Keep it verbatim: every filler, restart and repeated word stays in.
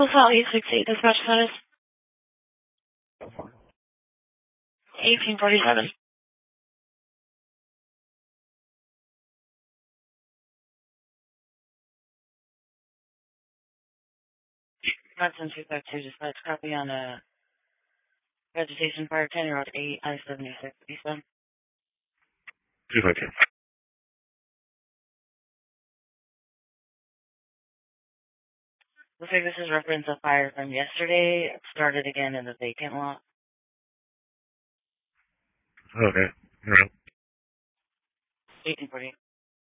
File eight six eight, dispatch status. eighteen forty-seven. Hudson two five two, dispatch copy on a vegetation fire, ten year old eight, I seventy-six, eastbound. two five two. Looks like this is reference a fire from yesterday. It started again in the vacant lot. Okay. All right. eighteen forty.